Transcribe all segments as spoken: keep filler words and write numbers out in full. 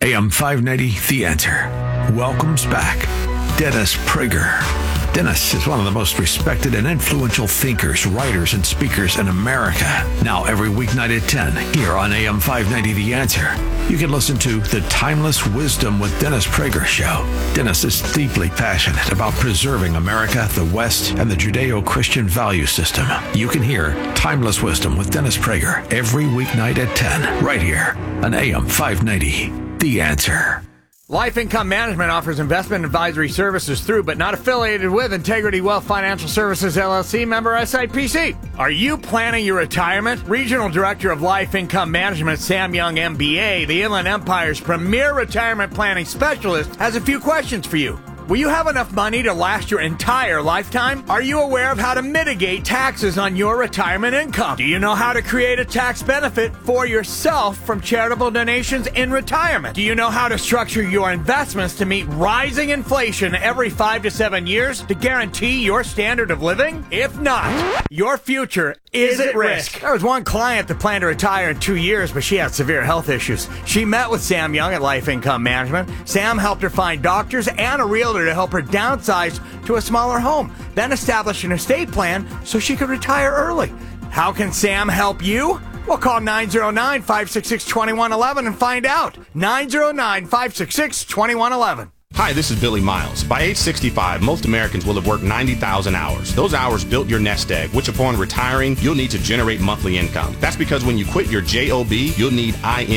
A M five ninety, The Answer welcomes back Dennis Prager. Dennis is one of the most respected and influential thinkers, writers, and speakers in America. Now, every weeknight at ten, here on A M five ninety, The Answer, you can listen to The Timeless Wisdom with Dennis Prager show. Dennis is deeply passionate about preserving America, the West, and the Judeo-Christian value system. You can hear Timeless Wisdom with Dennis Prager every weeknight at ten, right here on A M five ninety, The Answer. Life Income Management offers investment advisory services through, but not affiliated with, Integrity Wealth Financial Services, L L C, member S I P C. Are you planning your retirement? Regional Director of Life Income Management, Sam Young, M B A, the Inland Empire's premier retirement planning specialist, has a few questions for you. Will you have enough money to last your entire lifetime? Are you aware of how to mitigate taxes on your retirement income? Do you know how to create a tax benefit for yourself from charitable donations in retirement? Do you know how to structure your investments to meet rising inflation every five to seven years to guarantee your standard of living? If not, your future is at risk. There was one client that planned to retire in two years, but she had severe health issues. She met with Sam Young at Life Income Management. Sam helped her find doctors and a realtor to help her downsize to a smaller home, then establish an estate plan so she could retire early. How can Sam help you? Well, call nine oh nine, five six six, two one one one and find out. nine oh nine, five six six, two one one one. Hi, this is Billy Miles. By age sixty-five, most Americans will have worked ninety thousand hours. Those hours built your nest egg, which upon retiring, you'll need to generate monthly income. That's because when you quit your job, you'll need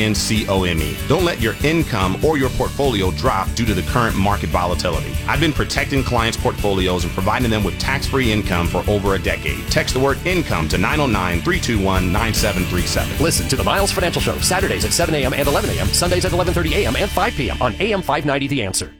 income. Don't let your income or your portfolio drop due to the current market volatility. I've been protecting clients' portfolios and providing them with tax-free income for over a decade. Text the word income to nine oh nine, three two one, nine seven three seven. Listen to the Miles Financial Show, Saturdays at seven a.m. and eleven a.m., Sundays at eleven thirty a.m. and five p.m. on A M five ninety The Answer.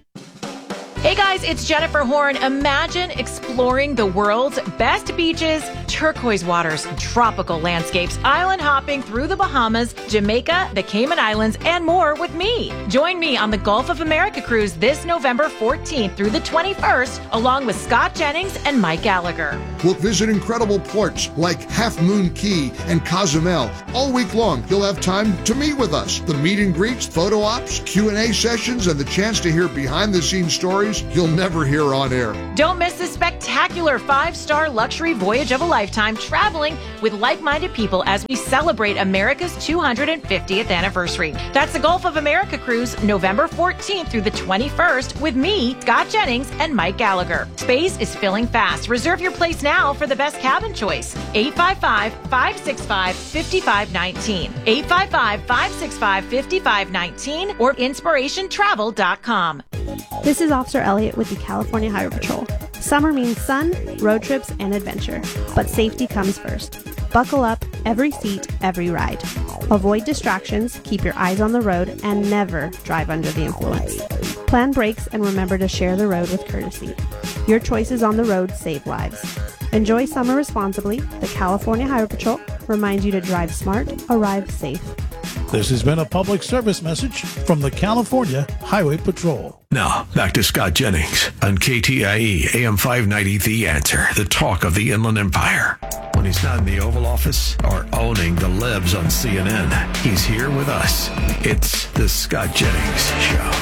Hey guys, it's Jennifer Horn. Imagine exploring the world's best beaches, turquoise waters, tropical landscapes, island hopping through the Bahamas, Jamaica, the Cayman Islands, and more with me. Join me on the Gulf of America cruise this November fourteenth through the twenty-first, along with Scott Jennings and Mike Gallagher. We'll visit incredible ports like Half Moon Key and Cozumel. All week long, you'll have time to meet with us. The meet and greets, photo ops, Q and A sessions, and the chance to hear behind-the-scenes stories you'll never hear on air. Don't miss this spectacular five-star luxury voyage of a lifetime, traveling with like-minded people as we celebrate America's two hundred fiftieth anniversary. That's the Gulf of America cruise, November fourteenth through the twenty-first, with me, Scott Jennings, and Mike Gallagher. Space is filling fast. Reserve your place now for the best cabin choice. eight five five, five six five, five five one nine. eight five five, five six five, five five one nine or inspiration travel dot com. This is Officer Elliott with the California Highway Patrol. Summer means sun, road trips, and adventure, but safety comes first. Buckle up, every seat, every ride. Avoid distractions, keep your eyes on the road, and never drive under the influence. Plan brakes and remember to share the road with courtesy. Your choices on the road save lives. Enjoy summer responsibly. The California Highway Patrol reminds you to drive smart, arrive safe. This has been a public service message from the California Highway Patrol. Now, back to Scott Jennings on K T I E, A M five ninety, The Answer, the talk of the Inland Empire. When he's not in the Oval Office or owning the libs on C N N, he's here with us. It's the Scott Jennings Show.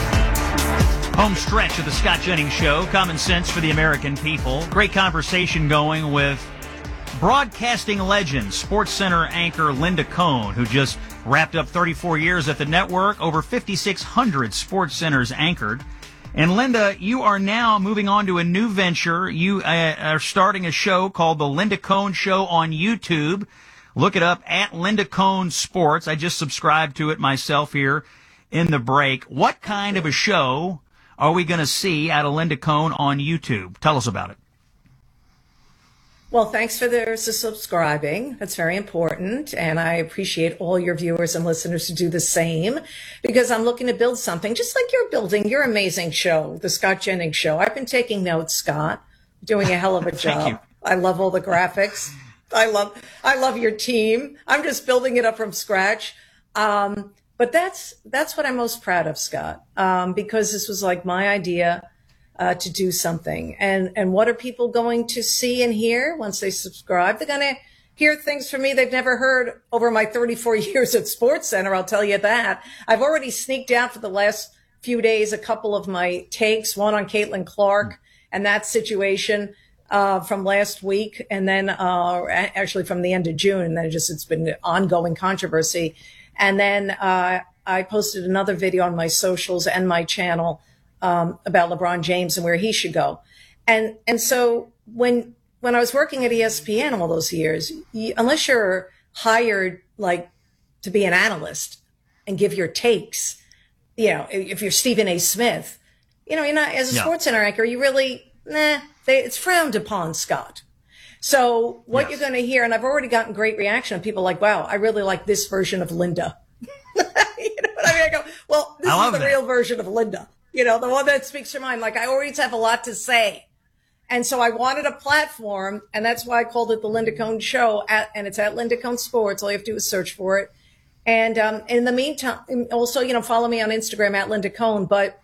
Home stretch of the Scott Jennings Show, common sense for the American people. Great conversation going with broadcasting legend, SportsCenter anchor Linda Cohn, who just wrapped up thirty-four years at the network, over fifty-six hundred SportsCenters anchored. And Linda, you are now moving on to a new venture. You uh, are starting a show called The Linda Cohn Show on YouTube. Look it up at Linda Cohn Sports. I just subscribed to it myself here in the break. What kind of a show are we going to see out of Linda Cohn on YouTube? Tell us about it. Well, thanks for the subscribing. That's very important. And I appreciate all your viewers and listeners to do the same, because I'm looking to build something just like you're building your amazing show, the Scott Jennings Show. I've been taking notes, Scott, doing a hell of a job. Thank you. I love all the graphics. I love, I love your team. I'm just building it up from scratch. Um, but that's, that's what I'm most proud of, Scott, um, because this was like my idea. Uh, to do something. And, and what are people going to see and hear once they subscribe? They're going to hear things from me they've never heard over my thirty-four years at SportsCenter. I'll tell you that. I've already sneaked out for the last few days a couple of my takes, one on Caitlin Clark and that situation uh, from last week, and then uh, actually from the end of June, and then it just it's been ongoing controversy. And then uh, I posted another video on my socials and my channel um, about LeBron James and where he should go. And and so when when I was working at E S P N all those years, you, unless you're hired like to be an analyst and give your takes, you know, if you're Stephen A. Smith, you know, you're not as a yeah. SportsCenter anchor. You really, nah, they, it's frowned upon, Scott. So what yes. you're going to hear, and I've already gotten great reaction of people like, wow, I really like this version of Linda. You know what I mean? I go, well, this is the that. real version of Linda. You know, the one that speaks your mind. Like, I always have a lot to say. And so I wanted a platform, and that's why I called it the Linda Cohn Show, at, and it's at Linda Cohn Sports. All you have to do is search for it. And um, in the meantime, also, you know, follow me on Instagram at Linda Cohn. But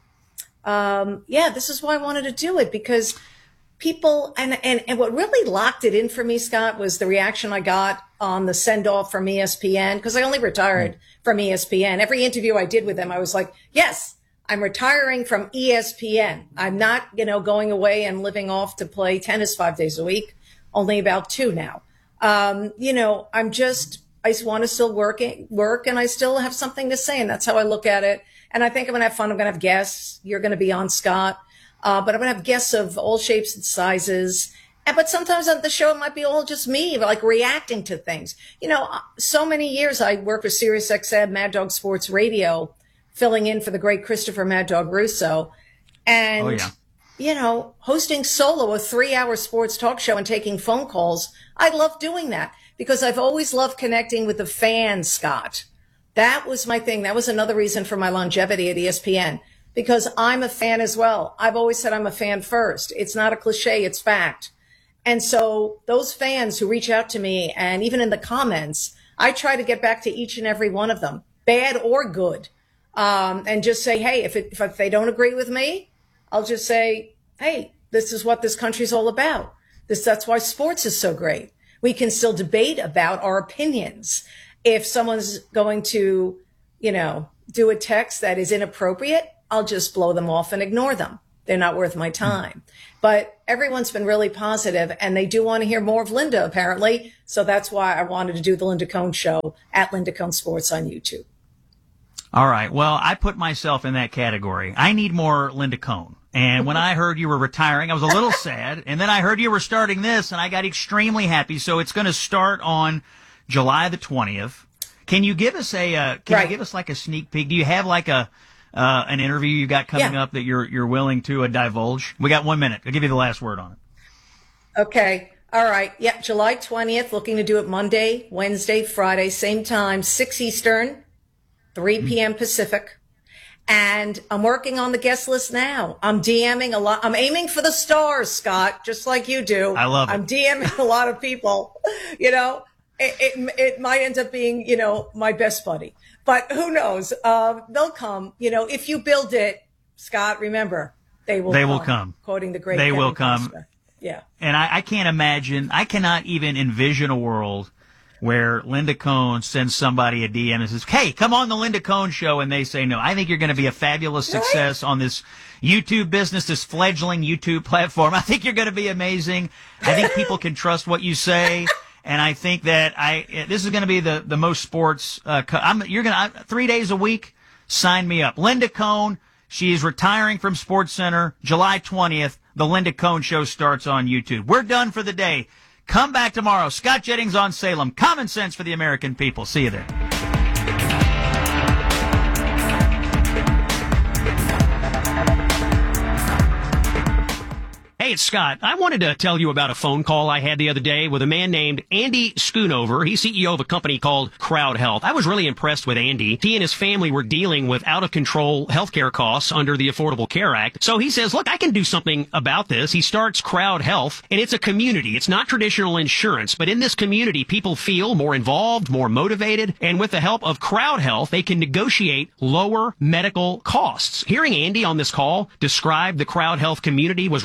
um, yeah, this is why I wanted to do it, because people, and, and, and what really locked it in for me, Scott, was the reaction I got on the send off from E S P N, because I only retired mm. from E S P N. Every interview I did with them, I was like, yes, I'm retiring from E S P N. I'm not, you know, going away and living off to play tennis five days a week, only about two now. Um, you know, I'm just, I just want to still work, work, and I still have something to say, and that's how I look at it. And I think I'm going to have fun. I'm going to have guests. You're going to be on, Scott. Uh, but I'm going to have guests of all shapes and sizes. And, but sometimes on the show, it might be all just me, like reacting to things. You know, so many years I worked with Sirius X M, Mad Dog Sports Radio, filling in for the great Christopher Mad Dog Russo. And, oh, yeah. you know, hosting solo a three-hour sports talk show and taking phone calls. I love doing that because I've always loved connecting with the fans, Scott. That was my thing. That was another reason for my longevity at E S P N, because I'm a fan as well. I've always said I'm a fan first. It's not a cliche, it's fact. And so those fans who reach out to me, and even in the comments, I try to get back to each and every one of them, bad or good, um, and just say, hey, if, it, if they don't agree with me, I'll just say, hey, this is what this country's all about. This, that's why sports is so great. We can still debate about our opinions. If someone's going to, you know, do a text that is inappropriate, I'll just blow them off and ignore them. They're not worth my time. But everyone's been really positive, and they do want to hear more of Linda, apparently. So that's why I wanted to do the Linda Cohn Show at Linda Cohn Sports on YouTube. All right. Well, I put myself in that category. I need more Linda Cohn. And when I heard you were retiring, I was a little sad. And then I heard you were starting this, and I got extremely happy. So it's going to start on July the twentieth. Can you give us a, uh, can right. you give us like a sneak peek? Do you have like a, uh, an interview you got coming yeah. up that you're, you're willing to uh, divulge? We got one minute. I'll give you the last word on it. Okay. All right. Yep. July twentieth, looking to do it Monday, Wednesday, Friday, same time, six Eastern, three p.m. Mm-hmm. Pacific. And I'm working on the guest list now. I'm DMing a lot. I'm aiming for the stars, Scott, just like you do. I love it. I'm DMing a lot of people, you know. It, it, it might end up being, you know, my best buddy, but who knows? Uh, they'll come, you know, if you build it, Scott, remember, they will they come. will come. Quoting the great They Kevin will come. Costner. Yeah. And I, I can't imagine, I cannot even envision a world where Linda Cohn sends somebody a D M and says, hey, come on the Linda Cohn Show, and they say no. I think you're going to be a fabulous success right? on this YouTube business, this fledgling YouTube platform. I think you're going to be amazing. I think people can trust what you say. And I think that I this is going to be the, the most sports. Uh, I'm, you're going to three days a week. Sign me up. Linda Cohn. She is retiring from SportsCenter July twentieth. The Linda Cohn Show starts on YouTube. We're done for the day. Come back tomorrow. Scott Jennings on Salem. Common sense for the American people. See you there. Hey, it's Scott. I wanted to tell you about a phone call I had the other day with a man named Andy Schoonover. He's C E O of a company called Crowd Health. I was really impressed with Andy. He and his family were dealing with out-of-control healthcare costs under the Affordable Care Act. So he says, look, I can do something about this. He starts Crowd Health, and it's a community. It's not traditional insurance, but in this community, people feel more involved, more motivated, and with the help of Crowd Health, they can negotiate lower medical costs. Hearing Andy on this call describe the Crowd Health community was really powerful.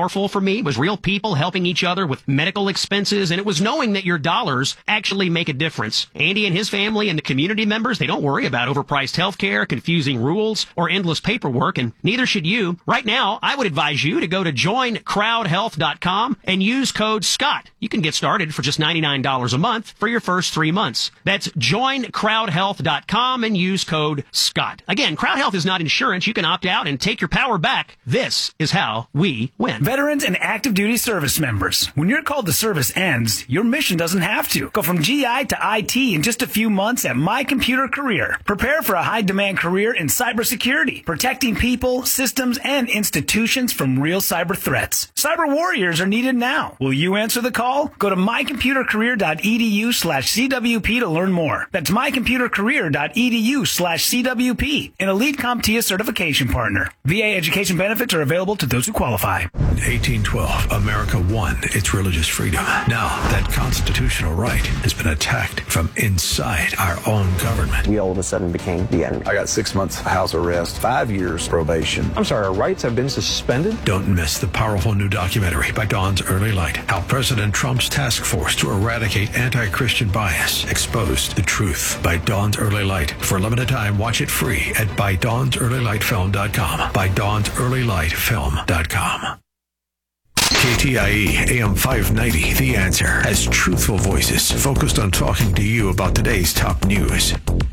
powerful for me was real people helping each other with medical expenses, and it was knowing that your dollars actually make a difference. Andy and his family and the community members, they don't worry about overpriced health care, confusing rules, or endless paperwork, and neither should you. Right now, I would advise you to go to join crowd health dot com and use code SCOTT. You can get started for just ninety-nine dollars a month for your first three months. That's join crowd health dot com and use code SCOTT. Again, Crowd Health is not insurance. You can opt out and take your power back. This is how we win. Veterans and active duty service members. When your call to service ends, your mission doesn't have to. Go from G I to I T in just a few months at My Computer Career. Prepare for a high-demand career in cybersecurity, protecting people, systems, and institutions from real cyber threats. Cyber warriors are needed now. Will you answer the call? Go to my computer career dot e d u slash c w p to learn more. That's my computer career dot e d u slash c w p, an Elite CompTIA certification partner. V A education benefits are available to those who qualify. eighteen twelve, America won its religious freedom. Now, that constitutional right has been attacked from inside our own government. We all of a sudden became the enemy. I got six months house arrest, five years probation. I'm sorry, our rights have been suspended? Don't miss the powerful new documentary by Dawn's Early Light, how President Trump's task force to eradicate anti-Christian bias exposed the truth, by Dawn's Early Light. For a limited time, watch it free at by dawns early light film dot com. by dawns early light film dot com. K T I E A M five ninety, The Answer, has truthful voices focused on talking to you about today's top news.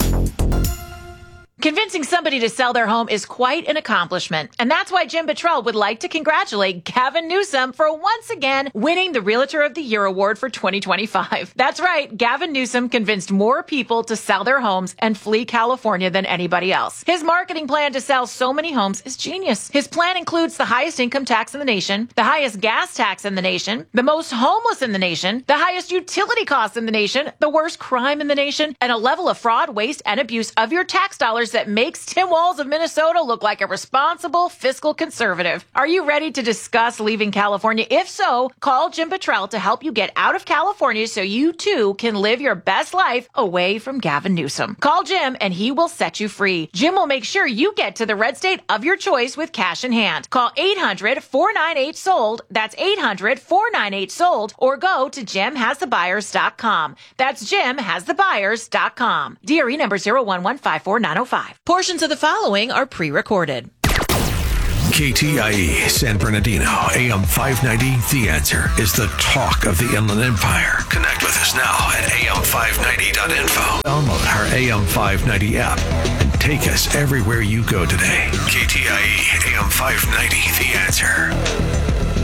Convincing somebody to sell their home is quite an accomplishment, and that's why Jim Buttrell would like to congratulate Gavin Newsom for once again winning the Realtor of the Year award for twenty twenty-five. That's right, Gavin Newsom convinced more people to sell their homes and flee California than anybody else. His marketing plan to sell so many homes is genius. His plan includes the highest income tax in the nation, the highest gas tax in the nation, the most homeless in the nation, the highest utility costs in the nation, the worst crime in the nation, and a level of fraud, waste, and abuse of your tax dollars that makes Tim Walz of Minnesota look like a responsible fiscal conservative. Are you ready to discuss leaving California? If so, call Jim Buttrell to help you get out of California so you too can live your best life away from Gavin Newsom. Call Jim and he will set you free. Jim will make sure you get to the red state of your choice with cash in hand. Call eight hundred, four nine eight, sold. That's eight hundred, four nine eight, sold. Or go to jim has the buyers dot com. That's jim has the buyers dot com. D R E number zero one one five four nine zero five. Portions of the following are pre-recorded. K T I E San Bernardino, A M five ninety, The Answer, is the talk of the Inland Empire. Connect with us now at a m five ninety dot info. Download our A M five ninety app and take us everywhere you go today. K T I E A M five ninety, The Answer.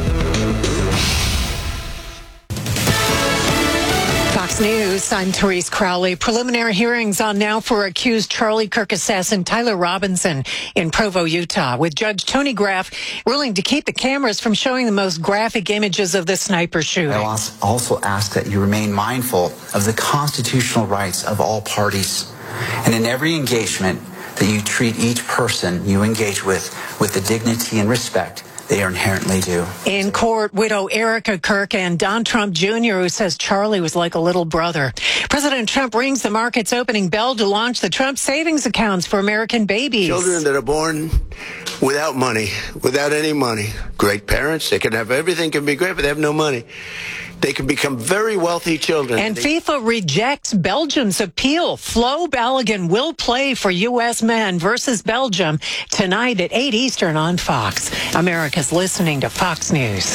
Fox News, I'm Therese Crowley. Preliminary hearings on now for accused Charlie Kirk assassin Tyler Robinson in Provo, Utah, with Judge Tony Graff ruling to keep the cameras from showing the most graphic images of the sniper shooting. I also ask that you remain mindful of the constitutional rights of all parties, and in every engagement that you treat each person you engage with with the dignity and respect they are inherently due. In court, widow Erica Kirk and Don Trump Junior, who says Charlie was like a little brother. President Trump rings the market's opening bell to launch the Trump savings accounts for American babies. Children that are born without money, without any money. Great parents, they can have everything, can be great, but they have no money. They can become very wealthy children. And they- FIFA rejects Belgium's appeal. Flo Balogun will play for U S men versus Belgium tonight at eight Eastern on Fox. America's listening to Fox News.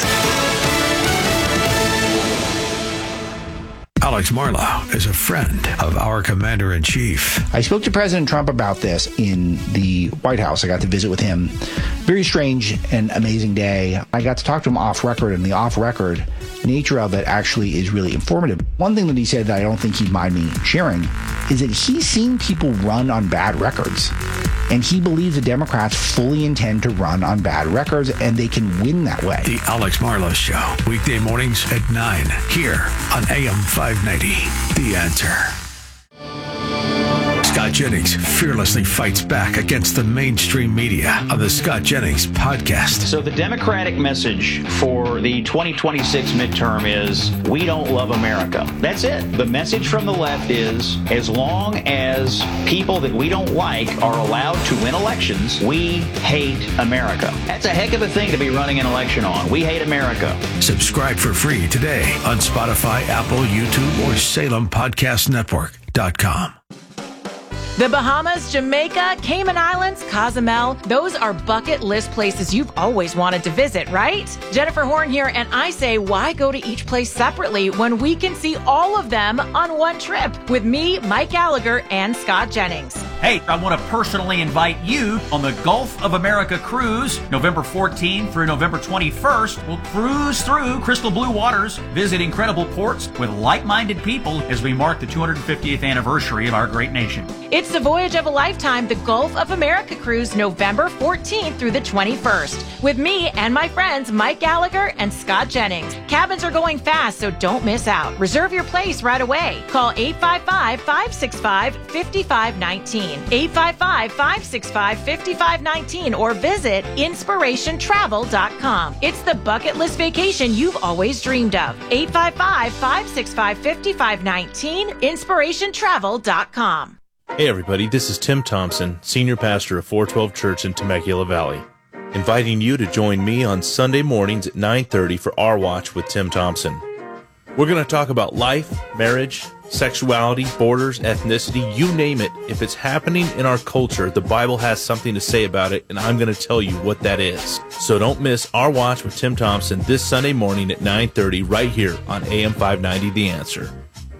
Alex Marlow is a friend of our commander-in-chief. I spoke to President Trump about this in the White House. I got to visit with him. Very strange and amazing day. I got to talk to him off record, and the off record nature of it actually is really informative. One thing that he said that I don't think he'd mind me sharing is that he's seen people run on bad records. And he believes the Democrats fully intend to run on bad records, and they can win that way. The Alex Marlow Show, weekday mornings at nine, here on A M five ninety, The Answer. Scott Scott Jennings fearlessly fights back against the mainstream media on the Scott Jennings Podcast. So the Democratic message for the twenty twenty-six midterm is, we don't love America. That's it. The message from the left is, as long as people that we don't like are allowed to win elections, we hate America. That's a heck of a thing to be running an election on. We hate America. Subscribe for free today on Spotify, Apple, YouTube, or Salem Podcast Network dot com. The Bahamas, Jamaica, Cayman Islands, Cozumel, those are bucket list places you've always wanted to visit, right? Jennifer Horn here, and I say, why go to each place separately when we can see all of them on one trip with me, Mike Gallagher, and Scott Jennings? Hey, I want to personally invite you on the Gulf of America cruise, November fourteenth through November twenty-first. We'll cruise through crystal blue waters, visit incredible ports with like-minded people as we mark the two hundred fiftieth anniversary of our great nation. It's the voyage of a lifetime, the Gulf of America cruise, November fourteenth through the twenty-first. With me and my friends Mike Gallagher and Scott Jennings. Cabins are going fast, so don't miss out. Reserve your place right away. Call eight five five, five six five, five five one nine. eight five five, five six five, five five one nine or visit inspiration travel dot com. It's the bucket list vacation you've always dreamed of. eight five five, five six five, five five one nine, inspiration travel dot com. Hey everybody, this is Tim Thompson, Senior Pastor of four twelve Church in Temecula Valley, inviting you to join me on Sunday mornings at nine thirty for Our Watch with Tim Thompson. We're going to talk about life, marriage, sexuality, borders, ethnicity, you name it. If it's happening in our culture, the Bible has something to say about it, and I'm going to tell you what that is. So don't miss Our Watch with Tim Thompson this Sunday morning at nine thirty right here on A M five ninety The Answer.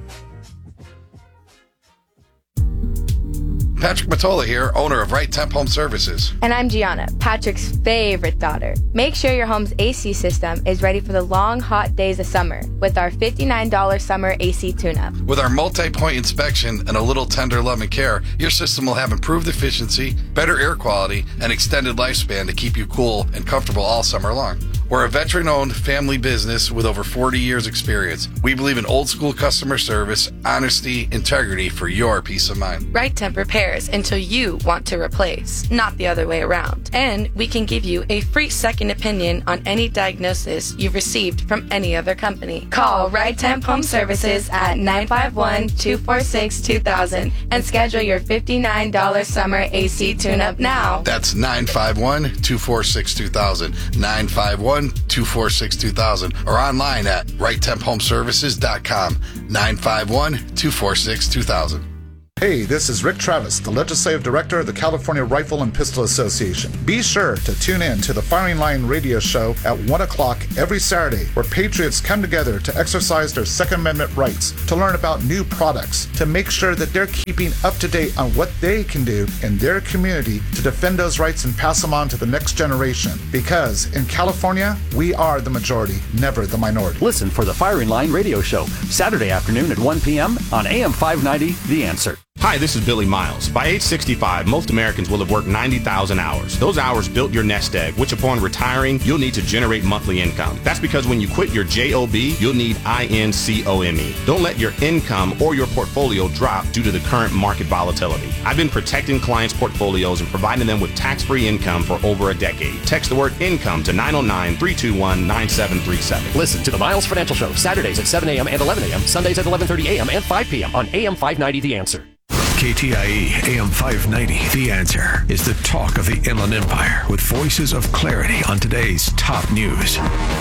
Patrick Matola here, owner of Right Temp Home Services. And I'm Gianna, Patrick's favorite daughter. Make sure your home's A C system is ready for the long, hot days of summer with our fifty-nine dollars summer A C tune-up. With our multi-point inspection and a little tender love and care, your system will have improved efficiency, better air quality, and extended lifespan to keep you cool and comfortable all summer long. We're a veteran-owned family business with over forty years experience. We believe in old-school customer service, honesty, integrity for your peace of mind. Right Temp repairs until you want to replace, not the other way around. And we can give you a free second opinion on any diagnosis you've received from any other company. Call Right Temp Home Services at nine five one, two four six, two thousand and schedule your fifty-nine dollars summer A C tune-up now. That's nine five one, two four six, two thousand, nine five one, two four six, two thousand, or online at right temp home services dot com, nine five one, two four six, two thousand. Hey, this is Rick Travis, the Legislative Director of the California Rifle and Pistol Association. Be sure to tune in to the Firing Line radio show at one o'clock every Saturday, where patriots come together to exercise their Second Amendment rights, to learn about new products, to make sure that they're keeping up to date on what they can do in their community to defend those rights and pass them on to the next generation. Because in California, we are the majority, never the minority. Listen for the Firing Line radio show, Saturday afternoon at one p.m. on A M five ninety, The Answer. Hi, this is Billy Miles. By age sixty-five, most Americans will have worked ninety thousand hours. Those hours built your nest egg, which upon retiring, you'll need to generate monthly income. That's because when you quit your J O B, you'll need I N C O M E. Don't let your income or your portfolio drop due to the current market volatility. I've been protecting clients' portfolios and providing them with tax-free income for over a decade. Text the word income to nine oh nine, three two one, nine seven three seven. Listen to the Miles Financial Show, Saturdays at seven a.m. and eleven a.m., Sundays at eleven thirty a.m. and five p.m. on A M five ninety The Answer. K T I E A M five ninety, The Answer, is the talk of the Inland Empire with voices of clarity on today's top news.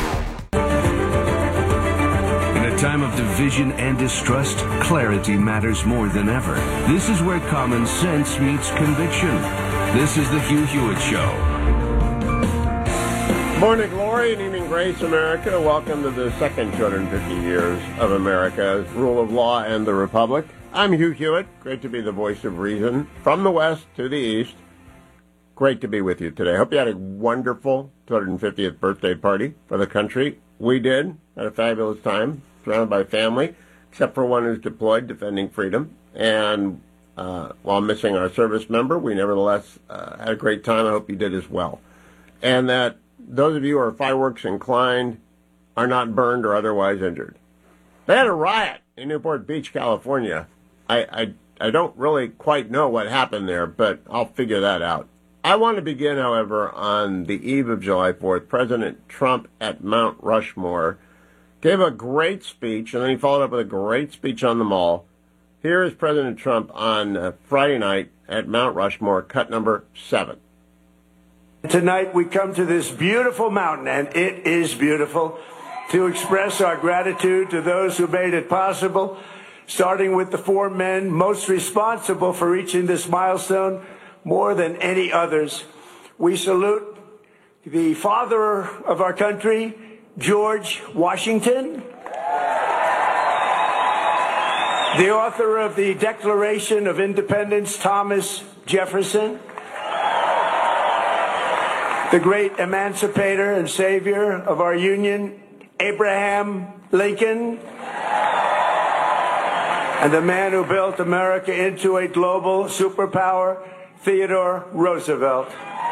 In a time of division and distrust, clarity matters more than ever. This is where common sense meets conviction. This is the Hugh Hewitt Show. Morning glory and evening grace, America. Welcome to the second two hundred fifty years of America's rule of law and the Republic. I'm Hugh Hewitt. Great to be the voice of reason from the west to the east. Great to be with you today. I hope you had a wonderful two hundred fiftieth birthday party for the country. We did. Had a fabulous time, surrounded by family, except for one who's deployed defending freedom. And uh, while missing our service member, we nevertheless uh, had a great time. I hope you did as well. And that those of you who are fireworks inclined are not burned or otherwise injured. They had a riot in Newport Beach, California. I, I I don't really quite know what happened there, but I'll figure that out. I want to begin, however, on the eve of July fourth. President Trump at Mount Rushmore gave a great speech, and then he followed up with a great speech on the Mall. Here is President Trump on uh, Friday night at Mount Rushmore, cut number seven. Tonight we come to this beautiful mountain, and it is beautiful, to express our gratitude to those who made it possible, starting with the four men most responsible for reaching this milestone more than any others. We salute the father of our country, George Washington, the author of the Declaration of Independence, Thomas Jefferson, the great emancipator and savior of our Union, Abraham Lincoln, and the man who built America into a global superpower, Theodore Roosevelt.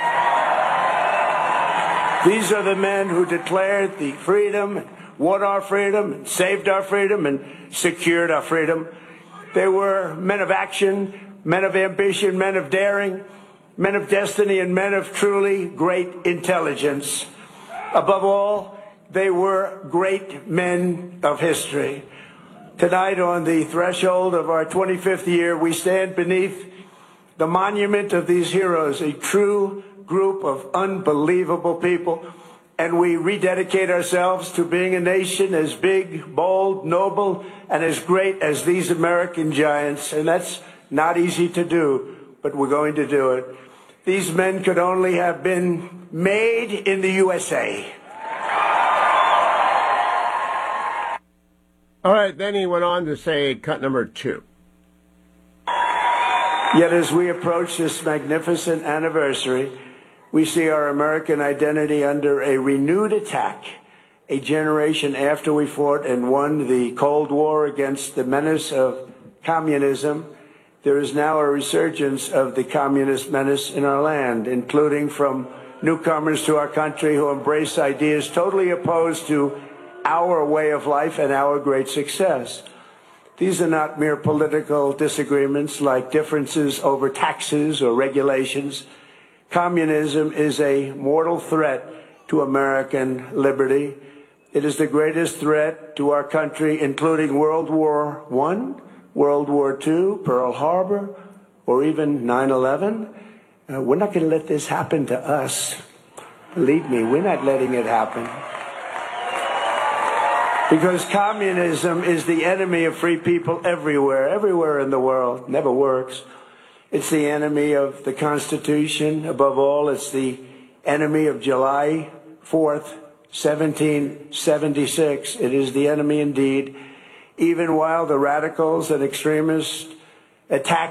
These are the men who declared the freedom, won our freedom, and saved our freedom, and secured our freedom. They were men of action, men of ambition, men of daring, men of destiny, and men of truly great intelligence. Above all, they were great men of history. Tonight, on the threshold of our twenty-fifth year, we stand beneath the monument of these heroes, a true group of unbelievable people, and we rededicate ourselves to being a nation as big, bold, noble, and as great as these American giants. And that's not easy to do, but we're going to do it. These men could only have been made in the U S A. All right, then he went on to say, cut number two. Yet as we approach this magnificent anniversary, we see our American identity under a renewed attack. A generation after we fought and won the Cold War against the menace of communism, there is now a resurgence of the communist menace in our land, including from newcomers to our country who embrace ideas totally opposed to our way of life and our great success. These are not mere political disagreements like differences over taxes or regulations. Communism is a mortal threat to American liberty. It is the greatest threat to our country, including World War One, World War Two, Pearl Harbor, or even nine eleven. Uh, we're not going to let this happen to us. Believe me, we're not letting it happen. Because communism is the enemy of free people everywhere, everywhere in the world. Never works. It's the enemy of the Constitution. Above all, it's the enemy of July fourth, seventeen seventy-six. It is the enemy indeed. Even while the radicals and extremists attack